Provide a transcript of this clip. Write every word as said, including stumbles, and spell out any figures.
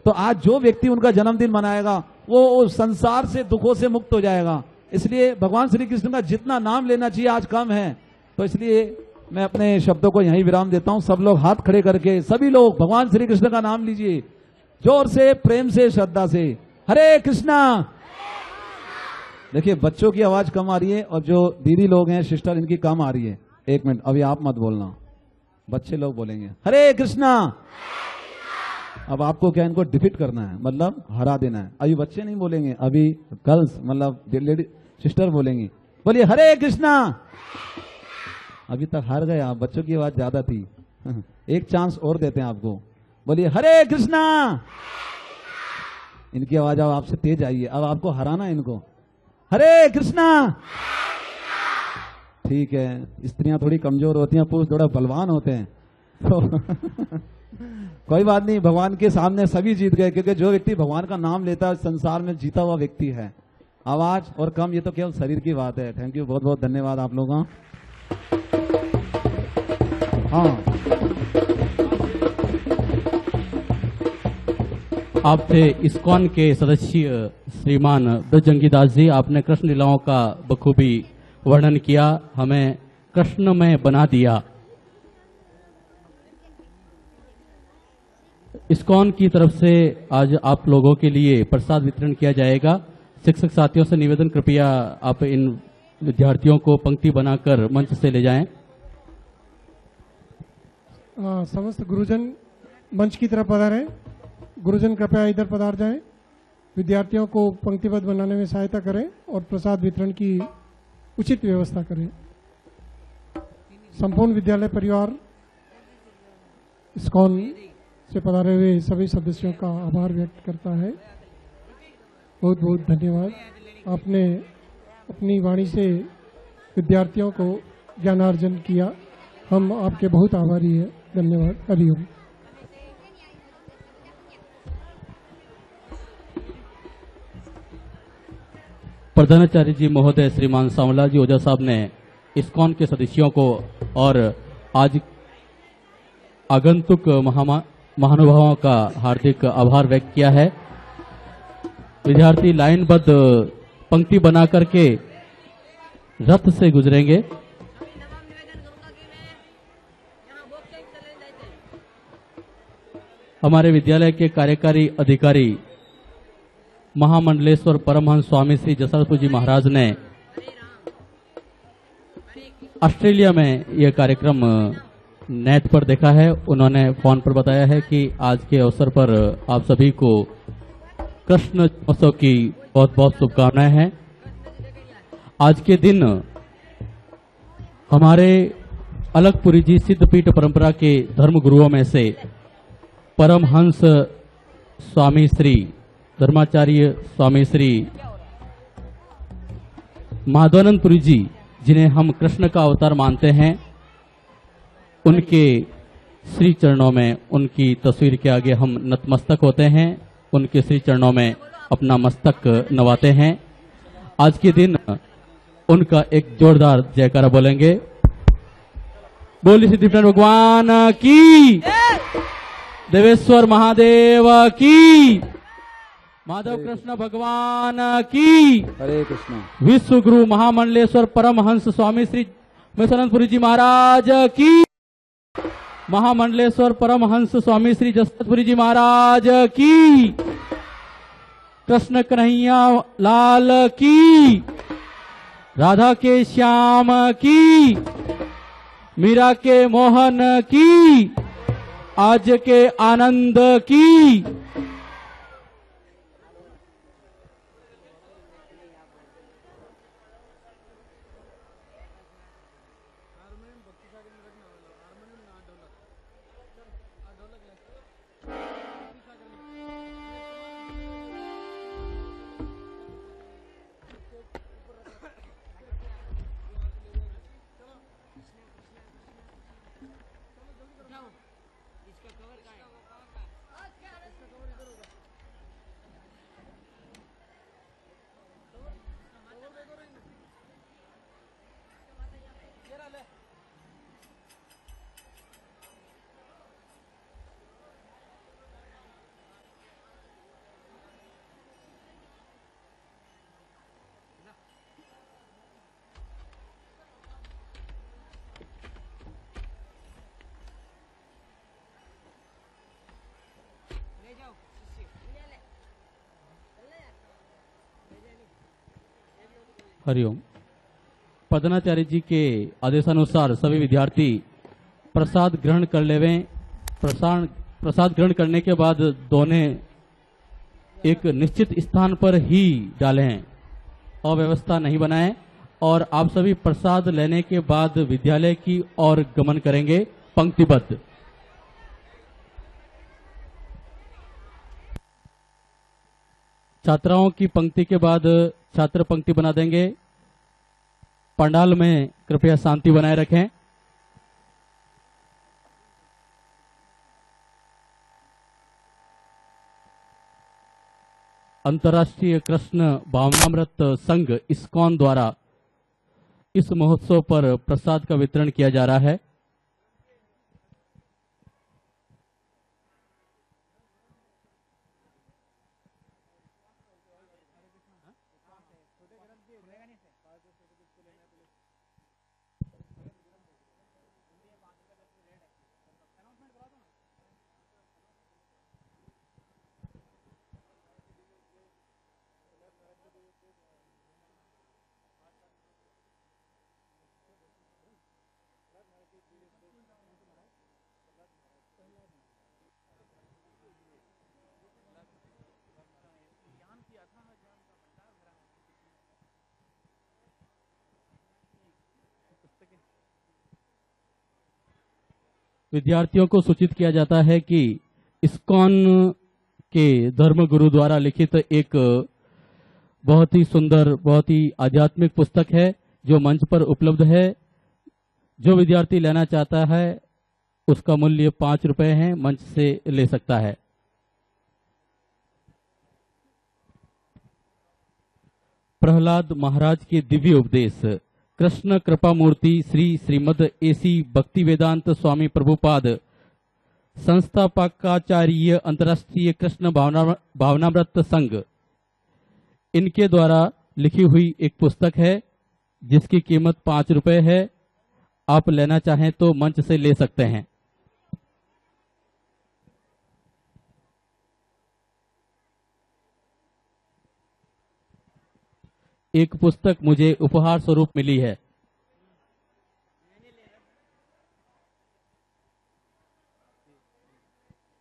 तो आज जो व्यक्ति उनका जन्मदिन मनाएगा वो उस संसार से दुखों से मुक्त हो जाएगा। इसलिए भगवान श्री कृष्ण का जितना नाम लेना चाहिए आज कम है। तो इसलिए मैं अपने शब्दों को यहीं विराम देता हूं। सब लोग हाथ खड़े करके सभी लोग भगवान श्री कृष्ण का नाम लीजिए, जोर से, प्रेम से, श्रद्धा से। हरे कृष्णा। देखिए बच्चों की आवाज कम आ रही है और जो दीदी लोग हैं, सिस्टर, इनकी कम आ रही है। एक मिनट, अभी आप मत बोलना, बच्चे लोग बोलेंगे हरे कृष्णा। अब आपको क्या इनको डिफीट करना है, मतलब हरा देना है। अभी बच्चे नहीं बोलेंगे, अभी गर्ल्स मतलब लेडी सिस्टर बोलेंगी। बोलिए हरे कृष्णा। अभी तक हार गए आप, बच्चों की आवाज ज्यादा थी। एक चांस और देते हैं आपको। बोलिए हरे कृष्णा। इनकी आवाज अब आपसे तेज आई है, अब आपको हराना है इनको। हरे कृष्णा। ठीक है, स्त्रियां थोड़ी कमजोर होती हैं, पुरुष थोड़ा बलवान होते हैं, तो कोई बात नहीं, भगवान के सामने सभी जीत गए, क्योंकि जो व्यक्ति भगवान का नाम लेता है संसार में जीता हुआ व्यक्ति है। आवाज और कम, ये तो केवल शरीर की बात है। थैंक यू, बहुत बहुत धन्यवाद आप लोगों का। हाँ, आप थे इस्कॉन के सदस्य श्रीमान बजरंगी दास जी। आपने कृष्ण लीलाओं का बखूबी वर्णन किया, हमें कृष्ण में बना दिया। इस्कॉन की तरफ से आज आप लोगों के लिए प्रसाद वितरण किया जाएगा। शिक्षक साथियों से निवेदन, कृपया आप इन विद्यार्थियों को पंक्ति बनाकर मंच से ले जाएं। आ, समस्त गुरुजन मंच की तरफ पधारें। गुरुजन कृपया इधर पधार जाएं। विद्यार्थियों को पंक्तिबद्ध बनाने में सहायता करें और प्रसाद वितरण की उचित व्यवस्था करें। संपूर्ण विद्यालय परिवार इस्कॉन से पधारे हुए सभी सदस्यों का आभार व्यक्त करता है। बहुत बहुत धन्यवाद। आपने अपनी वाणी से विद्यार्थियों को ज्ञानार्जन किया, हम आपके बहुत आभारी हैं। धन्यवाद। हरिओम। प्रधानाचार्य जी महोदय श्रीमान सांवला जी ओझा साहब ने इस्कॉन के सदस्यों को और आज आगंतुक महामा महानुभावों का हार्दिक आभार व्यक्त किया है। विद्यार्थी लाइनबद्ध पंक्ति बना करके रथ से गुजरेंगे। हमारे विद्यालय के कार्यकारी अधिकारी महामंडलेश्वर परमहंस स्वामी श्री जसराजपुर जी महाराज ने ऑस्ट्रेलिया में यह कार्यक्रम नेट पर देखा है। उन्होंने फोन पर बताया है कि आज के अवसर पर आप सभी को कृष्ण जन्मोत्सव की बहुत बहुत शुभकामनाएं हैं। आज के दिन हमारे अलगपुरी जी सिद्धपीठ परंपरा के धर्म गुरुओं में से परमहंस स्वामी श्री धर्माचार्य स्वामी श्री माधवानंदपुरी जी, जिन्हें हम कृष्ण का अवतार मानते हैं, उनके श्री चरणों में, उनकी तस्वीर के आगे हम नतमस्तक होते हैं, उनके श्री चरणों में अपना मस्तक नवाते हैं। आज के दिन उनका एक जोरदार जयकारा बोलेंगे। बोली सिद्धिविनायक भगवान की, देवेश्वर महादेव की, माधव कृष्ण भगवान की, हरे कृष्णा। विश्व गुरु महामंडलेश्वर परमहंस स्वामी श्री मैसनपुरी जी महाराज की, महामंडलेश्वर परमहंस स्वामी श्री जसराजपुरी जी महाराज की, कृष्ण कन्हैया लाल की, राधा के श्याम की, मीरा के मोहन की, आज के आनंद की। हरिओम। पदनाचार्य जी के आदेशानुसार सभी विद्यार्थी प्रसाद ग्रहण कर लेवें। प्रसाद प्रसाद ग्रहण करने के बाद दोने एक निश्चित स्थान पर ही डालें, अव्यवस्था नहीं बनाएं। और आप सभी प्रसाद लेने के बाद विद्यालय की ओर गमन करेंगे पंक्तिबद्ध। छात्राओं की पंक्ति के बाद छात्र पंक्ति बना देंगे। पंडाल में कृपया शांति बनाए रखें। अंतर्राष्ट्रीय कृष्ण भावनामृत संघ इस्कॉन द्वारा इस महोत्सव पर प्रसाद का वितरण किया जा रहा है। विद्यार्थियों को सूचित किया जाता है कि इस्कॉन के धर्म गुरु द्वारा लिखित एक बहुत ही सुंदर, बहुत ही आध्यात्मिक पुस्तक है जो मंच पर उपलब्ध है। जो विद्यार्थी लेना चाहता है उसका मूल्य पांच रुपए है, मंच से ले सकता है। प्रहलाद महाराज के दिव्य उपदेश कृष्ण कृपा मूर्ति श्री श्रीमद एसी भक्ति वेदांत स्वामी प्रभुपाद संस्थापकाचार्य अंतर्राष्ट्रीय कृष्ण भावना भावनामृत संघ, इनके द्वारा लिखी हुई एक पुस्तक है जिसकी कीमत पांच रुपए है। आप लेना चाहें तो मंच से ले सकते हैं। एक पुस्तक मुझे उपहार स्वरूप मिली है।